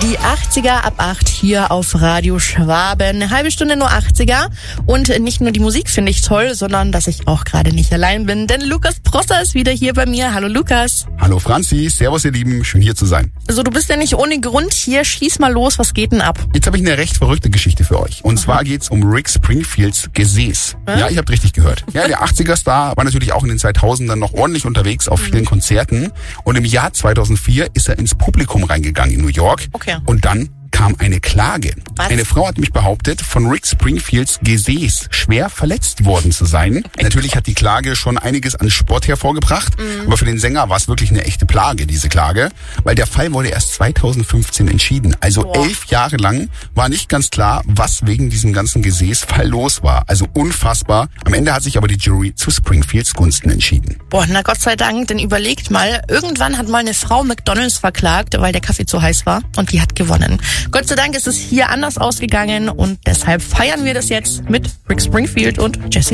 Die 80er ab 8 hier auf Radio Schwaben. Eine halbe Stunde nur 80er. Und nicht nur die Musik finde ich toll, sondern dass ich auch gerade nicht allein bin. Denn Lukas Prosser ist wieder hier bei mir. Hallo Lukas. Hallo Franzi, servus ihr Lieben, schön hier zu sein. Also du bist ja nicht ohne Grund hier. Schieß mal los, was geht denn ab? Jetzt habe ich eine recht verrückte Geschichte für euch. Und zwar geht's um Rick Springfields Gesäß. Ja, ihr habt richtig gehört. Ja, der 80er-Star war natürlich auch in den 2000ern noch ordentlich unterwegs auf vielen Konzerten. Und im Jahr 2004 ist er ins Publikum reingegangen in New York. Okay. Und dann kam eine Klage. Was? Eine Frau hat mich behauptet, von Rick Springfields Gesäß schwer verletzt worden zu sein. Natürlich hat die Klage schon einiges an Spott hervorgebracht, aber für den Sänger war es wirklich eine echte Plage, diese Klage, weil der Fall wurde erst 2015 entschieden. Also 11 Jahre lang war nicht ganz klar, was wegen diesem ganzen Gesäßfall los war. Also unfassbar. Am Ende hat sich aber die Jury zu Springfields Gunsten entschieden. Boah, na Gott sei Dank, denn überlegt mal, irgendwann hat mal eine Frau McDonald's verklagt, weil der Kaffee zu heiß war und die hat gewonnen. Gott sei Dank ist es hier anders ausgegangen und deshalb feiern wir das jetzt mit Rick Springfield und Jesse